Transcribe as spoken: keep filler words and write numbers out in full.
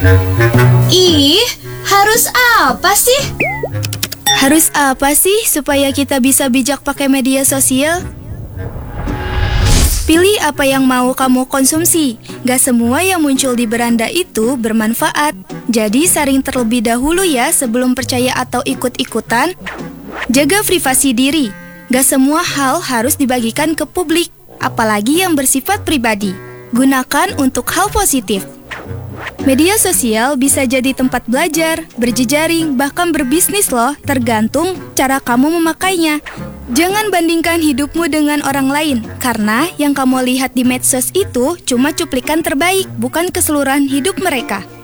Ih, harus apa sih? Harus apa sih supaya kita bisa bijak pakai media sosial? Pilih apa yang mau kamu konsumsi. Gak semua yang muncul di beranda itu bermanfaat. Jadi saring terlebih dahulu ya sebelum percaya atau ikut-ikutan. Jaga privasi diri. Gak semua hal harus dibagikan ke publik, apalagi yang bersifat pribadi. Gunakan untuk hal positif. Media sosial bisa jadi tempat belajar, berjejaring, bahkan berbisnis loh, tergantung cara kamu memakainya. Jangan bandingkan hidupmu dengan orang lain, karena yang kamu lihat di medsos itu cuma cuplikan terbaik, bukan keseluruhan hidup mereka.